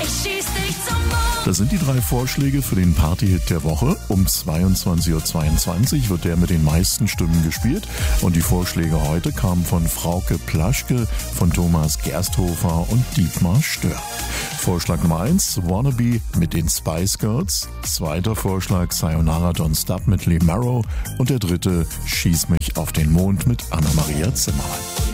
Das sind die 3 Vorschläge für den Partyhit der Woche. Um 22:22 Uhr wird der mit den meisten Stimmen gespielt. Und die Vorschläge heute kamen von Frauke Plaschke, von Thomas Gersthofer und Dietmar Stör. Vorschlag Nummer 1, Wannabe mit den Spice Girls. Zweiter Vorschlag, Sayonara Don't Stop mit Lee Marrow. Und der dritte, Schieß mich auf den Mond mit Anna-Maria Zimmermann.